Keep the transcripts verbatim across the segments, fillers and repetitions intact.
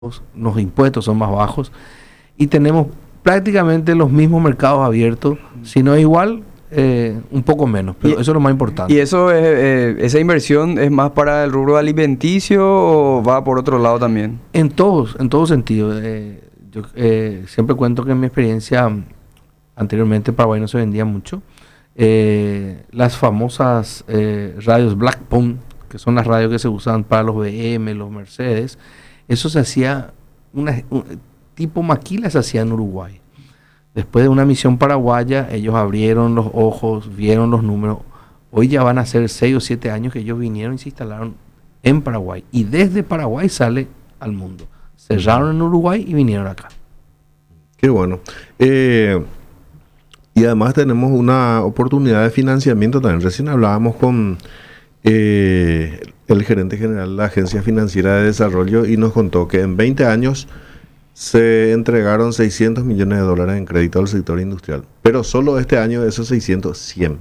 los impuestos son más bajos y tenemos prácticamente los mismos mercados abiertos, si no es igual, eh, un poco menos, pero Y- eso es lo más importante. ¿Y eso es, eh, esa inversión es más para el rubro alimenticio o va por otro lado también? En todos, en todo sentido. Eh, yo eh, siempre cuento que en mi experiencia mm, anteriormente en Paraguay no se vendía mucho. Eh, las famosas eh, radios Blackphone, que son las radios que se usan para los B M, los Mercedes, eso se hacía, una, un, tipo maquila se hacía en Uruguay. Después de una misión paraguaya, ellos abrieron los ojos, vieron los números. Hoy ya van a ser seis o siete años que ellos vinieron y se instalaron en Paraguay. Y desde Paraguay sale al mundo. Cerraron en Uruguay y vinieron acá. Qué bueno. Eh, y además tenemos una oportunidad de financiamiento también. Recién hablábamos con eh, el gerente general de la Agencia Financiera de Desarrollo y nos contó que en veinte años se entregaron seiscientos millones de dólares en crédito al sector industrial. Pero solo este año de esos seiscientos, cien.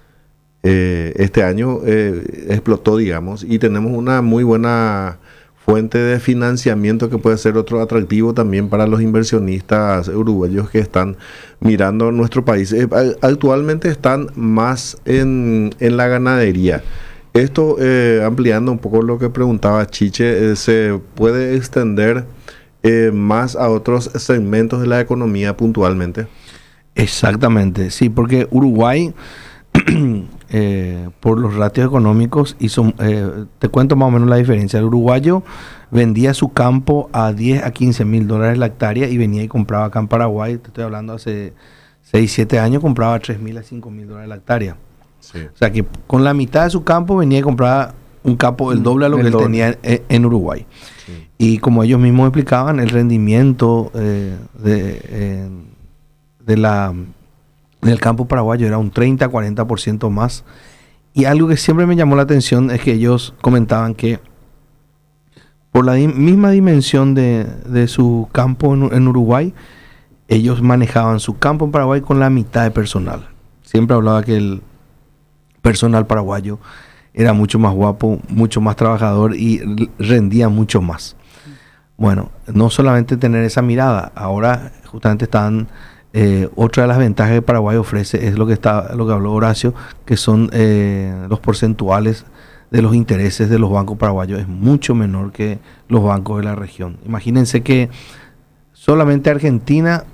Eh, este año eh, explotó, digamos, y tenemos una muy buena fuente de financiamiento que puede ser otro atractivo también para los inversionistas uruguayos que están mirando nuestro país. Eh, actualmente están más en, en la ganadería. Esto, eh, ampliando un poco lo que preguntaba Chiche, eh, se puede extender eh, más a otros segmentos de la economía puntualmente. Exactamente, sí, porque Uruguay, eh, por los ratios económicos, hizo, eh, te cuento más o menos la diferencia. El uruguayo vendía su campo a diez a quince mil dólares la hectárea y venía y compraba acá en Paraguay, te estoy hablando hace seis, siete años, compraba a tres mil a cinco mil dólares la hectárea. Sí. O sea que con la mitad de su campo venía y compraba un campo el doble a lo El que él doble. tenía en, en Uruguay. Sí. Y como ellos mismos explicaban, el rendimiento eh, de, eh, de la, del campo paraguayo era un treinta a cuarenta por ciento más. Y algo que siempre me llamó la atención es que ellos comentaban que por la di- misma dimensión de, de su campo en, en Uruguay, ellos manejaban su campo en Paraguay con la mitad de personal. Siempre hablaba que el personal paraguayo era mucho más guapo, mucho más trabajador y r- rendía mucho más. Bueno, no solamente tener esa mirada, ahora justamente están, eh, otra de las ventajas que Paraguay ofrece es lo que está, lo que habló Horacio, que son eh, los porcentuales de los intereses de los bancos paraguayos, es mucho menor que los bancos de la región. Imagínense que solamente Argentina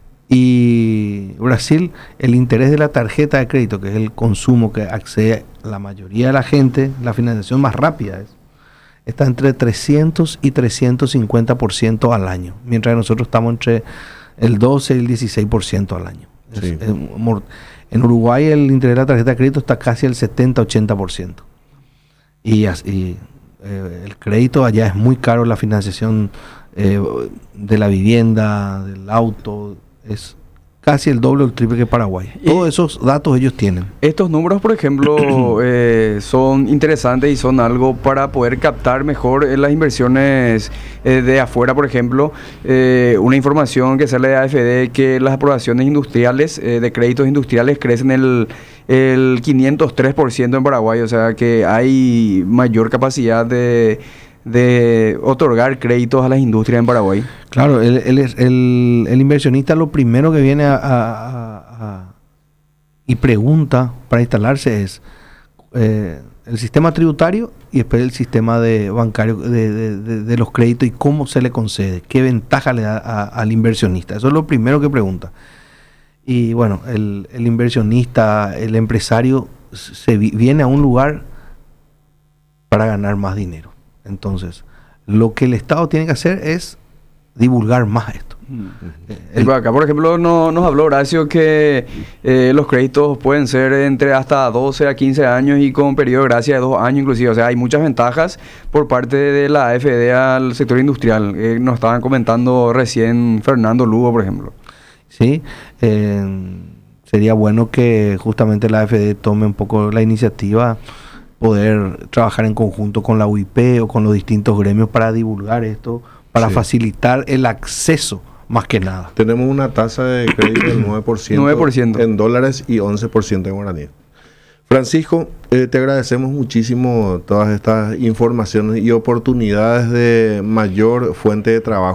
y Brasil, el interés de la tarjeta de crédito, que es el consumo que accede la mayoría de la gente, la financiación más rápida es, está entre trescientos y trescientos cincuenta por ciento al año, mientras que nosotros estamos entre el doce y el dieciséis por ciento al año. Es- Sí. es mor- en Uruguay el interés de la tarjeta de crédito está casi al setenta a ochenta por ciento. Y, as- y, eh, el crédito allá es muy caro, la financiación eh, de la vivienda, del auto, es casi el doble o el triple que Paraguay. Y- Todos esos datos ellos tienen. Estos números, por ejemplo, eh, son interesantes y son algo para poder captar mejor eh, las inversiones eh, de afuera, por ejemplo. Eh, una información que sale de A F D que las aprobaciones industriales, eh, de créditos industriales, crecen el, el quinientos tres por ciento en Paraguay. O sea que hay mayor capacidad de, de otorgar créditos a las industrias en Paraguay. Claro, el, el, el- el inversionista lo primero que viene a, a- a- a- y pregunta para instalarse es eh, el sistema tributario y después el sistema de bancario de, de- de- de los créditos y cómo se le concede, qué ventaja le da a- al inversionista. Eso es lo primero que pregunta. Y bueno, el, el inversionista, el empresario, se vi- viene a un lugar para ganar más dinero. Entonces, lo que el Estado tiene que hacer es divulgar más esto. Eh, Y el- por acá, por ejemplo, no- nos habló Horacio que eh, los créditos pueden ser entre hasta doce a quince años y con periodo de gracia de dos años inclusive. O sea, hay muchas ventajas por parte de la A F D al sector industrial. Eh, nos estaban comentando recién Fernando Lugo, por ejemplo. Sí, eh, sería bueno que justamente la A F D tome un poco la iniciativa, poder trabajar en conjunto con la U I P o con los distintos gremios para divulgar esto, para Sí. facilitar el acceso más que nada. Tenemos una tasa de crédito del nueve por ciento, nueve por ciento. en dólares y once por ciento en guaraní. Francisco, eh, te agradecemos muchísimo todas estas informaciones y oportunidades de mayor fuente de trabajo